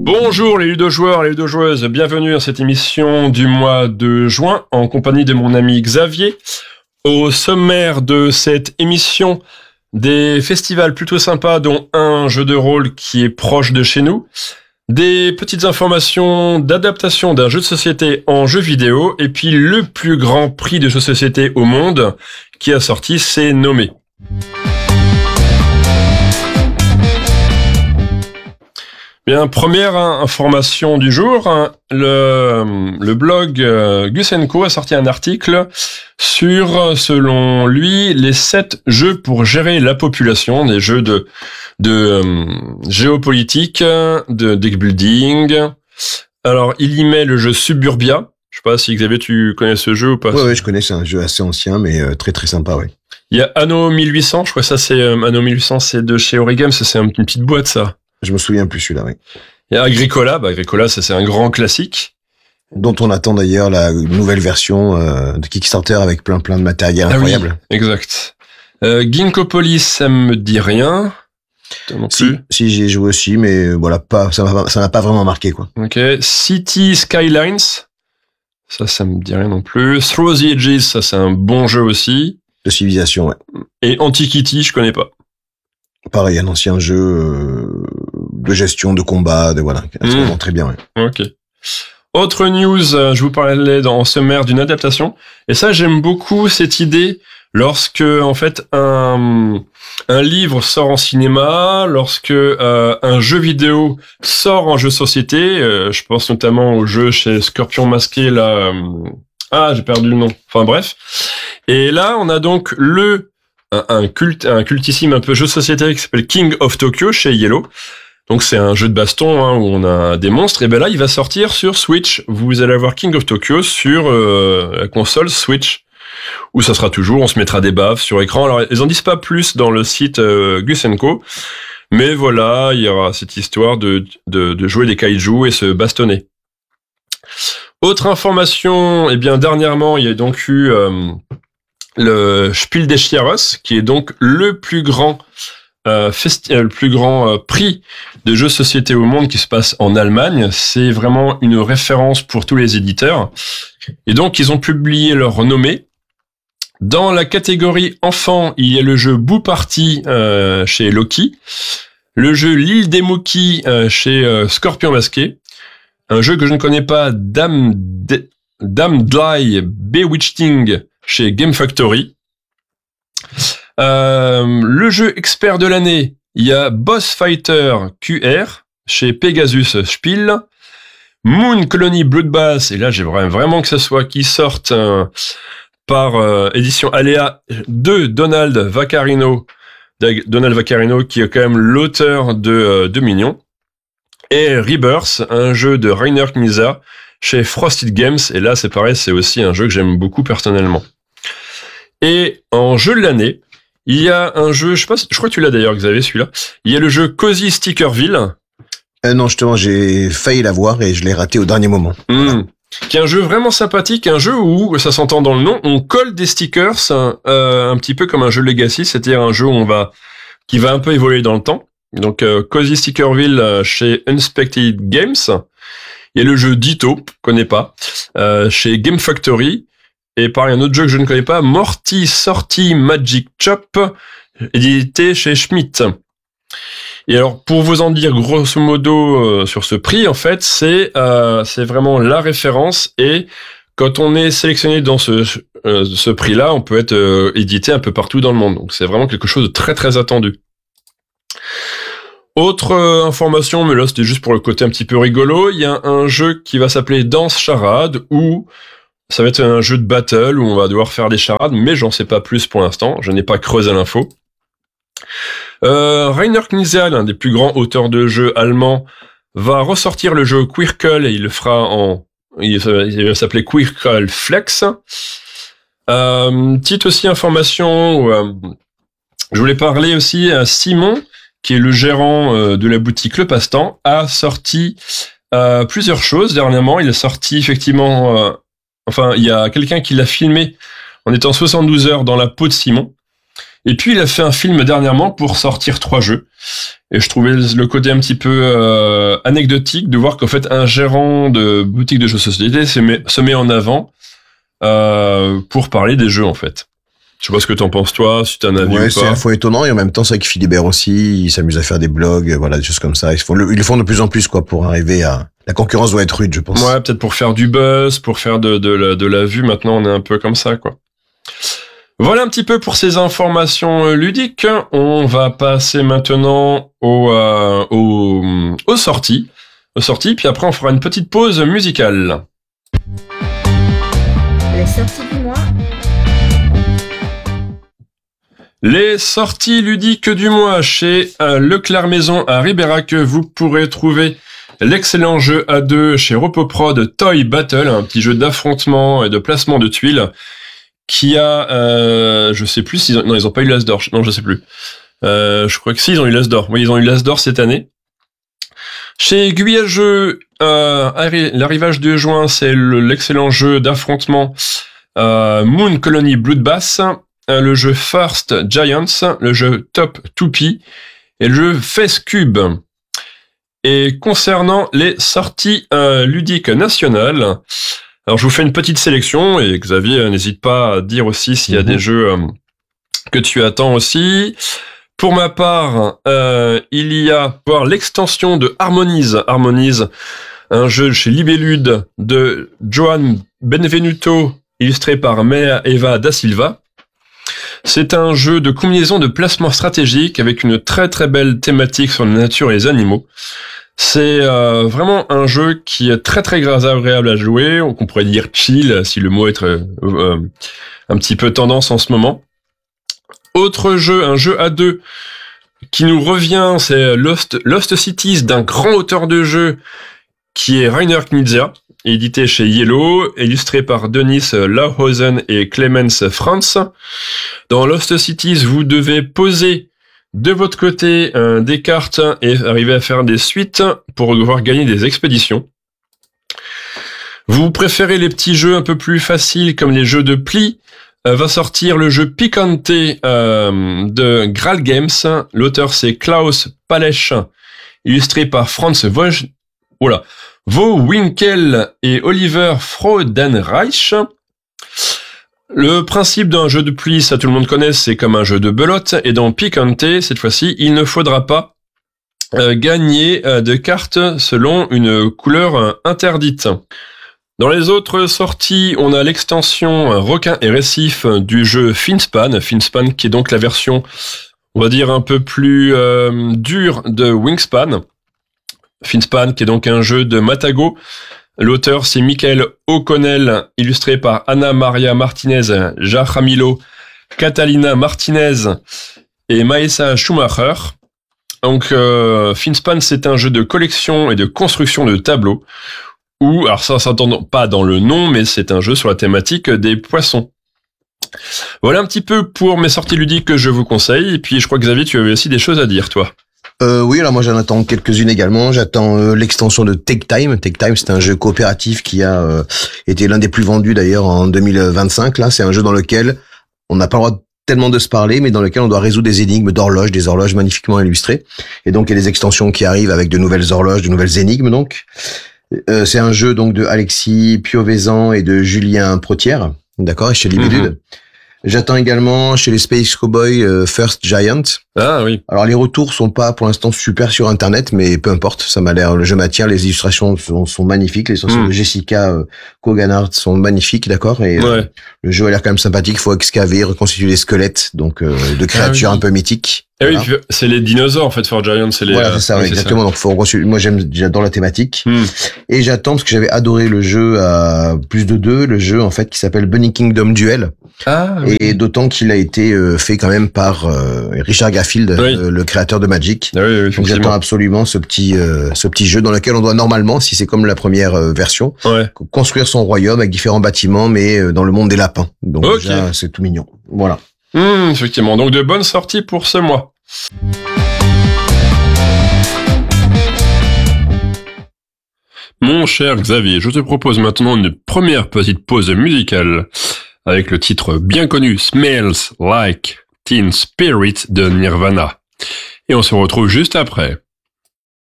Bonjour les ludo-joueurs, les ludo-joueuses, bienvenue dans cette émission du mois de juin en compagnie de mon ami Xavier. Au sommaire de cette émission, des festivals plutôt sympas dont un jeu de rôle qui est proche de chez nous, des petites informations d'adaptation d'un jeu de société en jeu vidéo et puis le plus grand prix de jeu de société au monde qui a sorti, c'est nommé. Bien, première information du jour, le blog Gus & Co a sorti un article sur, selon lui, les 7 jeux pour gérer la population, des jeux de géopolitique, de deck building. Alors, il y met le jeu Suburbia. Je sais pas si Xavier, tu connais ce jeu ou pas. Ouais, je connais, c'est un jeu assez ancien, mais très très sympa, ouais. Il y a Anno 1800, je crois que ça c'est, Anno 1800 c'est de chez Origami, ça c'est une petite boîte ça. Je me souviens plus celui-là, oui. Il y a Agricola, Agricola, ça c'est un grand classique. Dont on attend d'ailleurs la nouvelle version de Kickstarter avec plein de matériel incroyable. Oui, exact. Ginkgopolis, ça me dit rien. Non plus. Si j'y ai joué aussi, mais voilà, ça m'a pas vraiment marqué, quoi. Ok. City Skylines, ça me dit rien non plus. Throw the Edges, ça c'est un bon jeu aussi. De civilisation, ouais. Et Antiquity, je connais pas. Pareil, un ancien jeu de gestion, de combat, voilà, vraiment très bien, ouais. Ok. Autre news, je vous parlais en sommaire d'une adaptation, et ça j'aime beaucoup cette idée lorsque en fait un livre sort en cinéma, lorsque un jeu vidéo sort en jeu société, je pense notamment au jeu chez Scorpion Masqué là, j'ai perdu le nom. Enfin bref. Et là on a donc un cultissime un peu jeu de société qui s'appelle King of Tokyo chez Yellow. Donc c'est un jeu de baston où on a des monstres. Et ben là, il va sortir sur Switch. Vous allez avoir King of Tokyo sur la console Switch, où ça sera toujours. On se mettra des baffes sur écran. Alors ils en disent pas plus dans le site Gus & Co, mais voilà, il y aura cette histoire de jouer des kaiju et se bastonner. Autre information, dernièrement, il y a donc eu le Spiel des Jahres, qui est donc le plus grand prix de jeux de société au monde qui se passe en Allemagne. C'est vraiment une référence pour tous les éditeurs. Et donc, ils ont publié leur renommée. Dans la catégorie enfant, il y a le jeu Boo Party chez Loki, le jeu L'île des Moki chez Scorpion Masqué, un jeu que je ne connais pas, Dame Dly Bewitching chez Game Factory. Le jeu expert de l'année, il y a Boss Fighter QR chez Pegasus Spiel, Moon Colony Bloodbath, et là j'aimerais vraiment que ça soit qui sorte par édition Aléa de Donald Vaccarino qui est quand même l'auteur de Minions, et Rebirth, un jeu de Rainer Knizia chez Frosted Games, et là c'est pareil, c'est aussi un jeu que j'aime beaucoup personnellement. Et en jeu de l'année, il y a un jeu, je crois que tu l'as d'ailleurs, Xavier, celui-là. Il y a le jeu Cozy Stickerville. Non, justement, j'ai failli l'avoir et je l'ai raté au dernier moment. Voilà. Qui est un jeu vraiment sympathique, un jeu où, ça s'entend dans le nom, on colle des stickers, un petit peu comme un jeu Legacy, c'est-à-dire un jeu où qui va un peu évoluer dans le temps. Donc, Cozy Stickerville chez Unspected Games. Il y a le jeu Ditto, connais pas, chez Game Factory. Et pareil, un autre jeu que je ne connais pas, Morty Sorty Magic Chop, édité chez Schmidt. Et alors, pour vous en dire grosso modo sur ce prix, en fait, c'est vraiment la référence. Et quand on est sélectionné dans ce prix-là, on peut être édité un peu partout dans le monde. Donc, c'est vraiment quelque chose de très très attendu. Autre information, mais là c'était juste pour le côté un petit peu rigolo, il y a un jeu qui va s'appeler Danse Charade, où ça va être un jeu de battle où on va devoir faire des charades, mais j'en sais pas plus pour l'instant, je n'ai pas creusé l'info. Rainer Knizia, l'un des plus grands auteurs de jeux allemands, va ressortir le jeu Quirkle et il le fera il va s'appeler Quirkle Flex. Petite aussi information, je voulais parler aussi à Simon, qui est le gérant de la boutique Le Passe-Temps, a sorti plusieurs choses dernièrement. Il a sorti effectivement, il y a quelqu'un qui l'a filmé en étant 72 heures dans la peau de Simon. Et puis il a fait un film dernièrement pour sortir 3 jeux. Et je trouvais le côté un petit peu anecdotique de voir qu'en fait un gérant de boutique de jeux de société se met en avant pour parler des jeux en fait. Je sais pas ce que t'en penses toi, si t'as un avis ou pas. C'est à la fois étonnant et en même temps c'est vrai que Philibert aussi, il s'amuse à faire des blogs, voilà, des choses comme ça. Ils le font de plus en plus quoi pour arriver à... La concurrence doit être rude, je pense. Ouais, peut-être pour faire du buzz, pour faire de la vue. Maintenant, on est un peu comme ça, quoi. Voilà un petit peu pour ces informations ludiques. On va passer maintenant aux sorties. Puis après, on fera une petite pause musicale. Les sorties du mois. Les sorties ludiques du mois chez Leclerc Maison à Ribérac. Vous pourrez trouver l'excellent jeu à 2 chez Repoprod Toy Battle, un petit jeu d'affrontement et de placement de tuiles qui a, je sais plus s'ils ont pas eu l'As d'or. Non, je sais plus. Je crois que si, ils ont eu l'As d'or. Oui, ils ont eu l'As d'or cette année. Chez Guyage Jeux, l'arrivage de juin, c'est l'excellent jeu d'affrontement Moon Colony Bloodbath, le jeu First Giants, le jeu Top Toupie et le jeu Face Cube. Et concernant les sorties ludiques nationales, alors je vous fais une petite sélection et Xavier n'hésite pas à dire aussi s'il y a des jeux que tu attends aussi. Pour ma part, il y a pour l'extension de Harmonize, un jeu chez Libellude de Joan Benvenuto, illustré par Mea Eva da Silva. C'est un jeu de combinaison de placement stratégique avec une très très belle thématique sur la nature et les animaux. C'est vraiment un jeu qui est très très agréable à jouer, on pourrait dire chill si le mot est un petit peu tendance en ce moment. Autre jeu, un jeu à 2 qui nous revient, c'est Lost Cities d'un grand auteur de jeu qui est Rainer Knizia, édité chez Yellow, illustré par Denis Lauhausen et Clemens Franz. Dans Lost Cities, vous devez poser de votre côté des cartes et arriver à faire des suites pour devoir gagner des expéditions. Vous préférez les petits jeux un peu plus faciles comme les jeux de pli, va sortir le jeu Picante de Graal Games. L'auteur c'est Klaus Palesch, illustré par Franz Vohwinkel et Oliver Freudenreich. Le principe d'un jeu de pli, ça tout le monde connaît, c'est comme un jeu de belote. Et dans Picante, cette fois-ci, il ne faudra pas gagner de cartes selon une couleur interdite. Dans les autres sorties, on a l'extension Requin et Récif du jeu Finspan qui est donc la version, on va dire, un peu plus dure de Wingspan. Finspan qui est donc un jeu de Matago. L'auteur c'est Michael O'Connell, illustré par Anna Maria Martinez, Jaramillo, Catalina Martinez et Maesa Schumacher. Donc Finspan c'est un jeu de collection et de construction de tableaux. Alors ça s'entend pas dans le nom, mais c'est un jeu sur la thématique des poissons. Voilà un petit peu pour mes sorties ludiques que je vous conseille. Et puis je crois que Xavier, tu avais aussi des choses à dire, toi. Oui, alors moi j'en attends quelques-unes également. J'attends l'extension de Take Time. Take Time, c'est un jeu coopératif qui a été l'un des plus vendus d'ailleurs en 2025. Là, c'est un jeu dans lequel on n'a pas le droit tellement de se parler, mais dans lequel on doit résoudre des énigmes d'horloges, des horloges magnifiquement illustrées. Et donc il y a des extensions qui arrivent avec de nouvelles horloges, de nouvelles énigmes donc. C'est un jeu donc de Alexis Piovesan et de Julien Protière, d'accord, et chez Libellude. J'attends également chez les Space Cowboys First Giant. Ah oui. Alors les retours sont pas pour l'instant super sur internet, mais peu importe, ça m'a l'air, le jeu m'attire, les illustrations sont magnifiques, les illustrations de Jessica Koganart sont magnifiques, d'accord, et le jeu a l'air quand même sympathique, faut excaver, reconstituer les squelettes, donc de créatures un peu mythiques. Ah voilà. Oui, c'est les dinosaures en fait, First Giant, c'est les. Voilà, c'est ça, oui, exactement. Ça. Donc faut reconstituer. Moi j'adore la thématique et j'attends parce que j'avais adoré le jeu à plus de 2, le jeu en fait qui s'appelle Bunny Kingdom Duel. Ah. Oui. Et d'autant qu'il a été fait quand même par Richard Garfield, le créateur de Magic. Ah oui, donc j'attends absolument ce petit jeu dans lequel on doit normalement, si c'est comme la première version, construire son royaume avec différents bâtiments, mais dans le monde des lapins. Donc déjà c'est tout mignon. Voilà. Effectivement. Donc de bonnes sorties pour ce mois. Mon cher Xavier, je te propose maintenant une première petite pause musicale avec le titre bien connu Smells Like Teen Spirit de Nirvana. Et on se retrouve juste après.